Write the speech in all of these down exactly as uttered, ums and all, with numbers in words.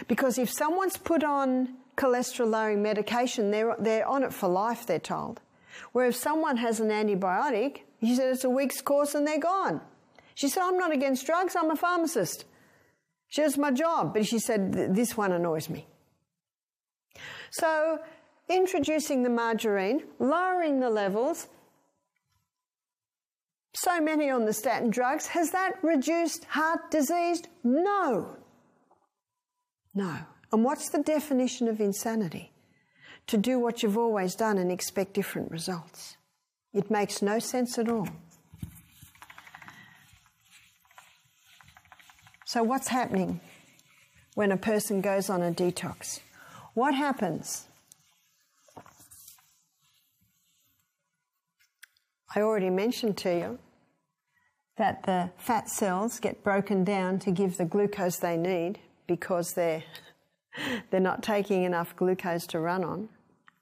Because if someone's put on cholesterol-lowering medication, they're, they're on it for life, they're told. Where if someone has an antibiotic, she said it's a week's course and they're gone. She said, I'm not against drugs, I'm a pharmacist. She said, it's my job. But she said, this one annoys me. So introducing the margarine, lowering the levels, so many on the statin drugs, has that reduced heart disease? No. No. And what's the definition of insanity? To do what you've always done and expect different results. It makes no sense at all. So what's happening when a person goes on a detox? What happens? I already mentioned to you that the fat cells get broken down to give the glucose they need because they're, they're not taking enough glucose to run on.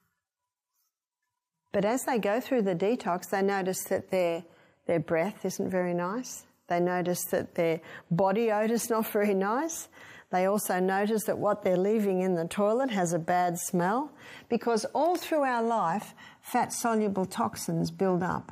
But as they go through the detox, they notice that their, their breath isn't very nice. They notice that their body odour's not very nice. They also notice that what they're leaving in the toilet has a bad smell, because all through our life, fat-soluble toxins build up.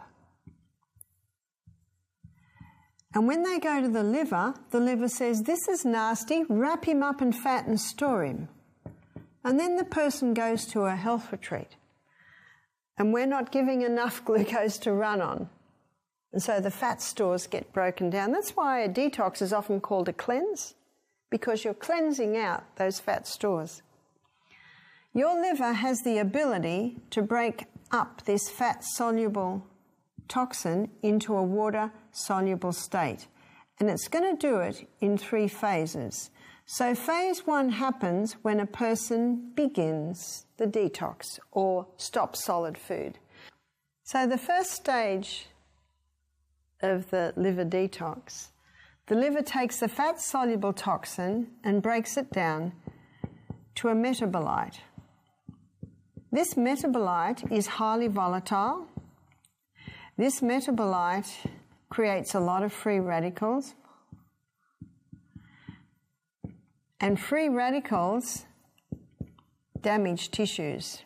And when they go to the liver, the liver says, this is nasty, wrap him up in fat and store him. And then the person goes to a health retreat. And we're not giving enough glucose to run on. And so the fat stores get broken down. That's why a detox is often called a cleanse, because you're cleansing out those fat stores. Your liver has the ability to break up this fat-soluble toxin into a water-soluble state. And it's going to do it in three phases. So phase one happens when a person begins the detox or stops solid food. So the first stage of the liver detox, the liver takes the fat-soluble toxin and breaks it down to a metabolite. This metabolite is highly volatile. This metabolite creates a lot of free radicals. And free radicals damage tissues.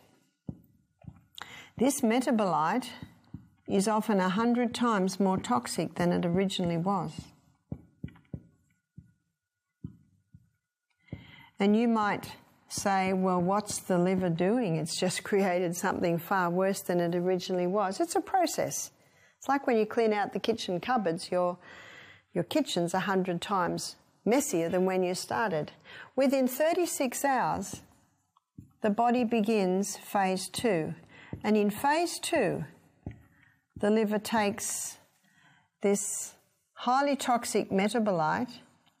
This metabolite is often a hundred times more toxic than it originally was. And you might say, well, what's the liver doing? It's just created something far worse than it originally was. It's a process. It's like when you clean out the kitchen cupboards, your, your kitchen's a hundred times messier than when you started. Within thirty-six hours, the body begins phase two. And in phase two, the liver takes this highly toxic metabolite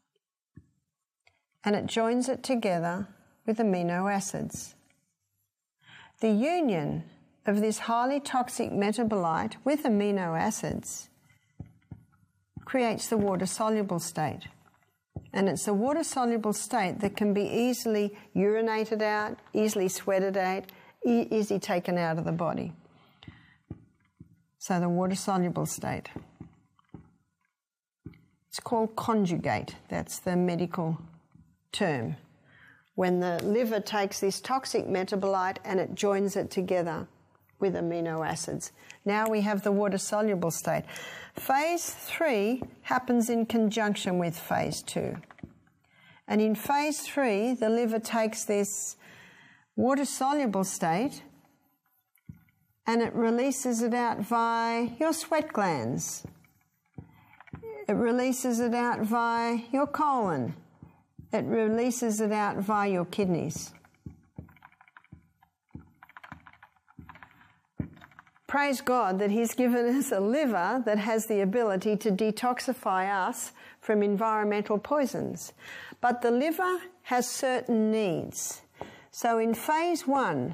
and it joins it together with amino acids. The union of this highly toxic metabolite with amino acids creates the water-soluble state. And it's a water-soluble state that can be easily urinated out, easily sweated out, e- easily taken out of the body. So the water-soluble state. It's called conjugate. That's the medical term. When the liver takes this toxic metabolite and it joins it together with amino acids. Now we have the water-soluble state. Phase three happens in conjunction with phase two. And in phase three, the liver takes this water-soluble state and it releases it out via your sweat glands. It releases it out via your colon. It releases it out via your kidneys. Praise God that He's given us a liver that has the ability to detoxify us from environmental poisons. But the liver has certain needs. So in phase one,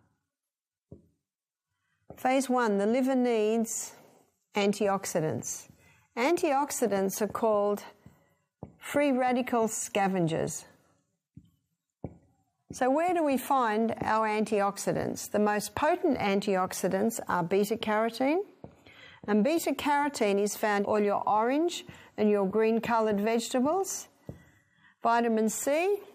phase one, the liver needs antioxidants. Antioxidants are called free radical scavengers. So where do we find our antioxidants? The most potent antioxidants are beta-carotene. And beta-carotene is found in all your orange and your green coloured vegetables. Vitamin C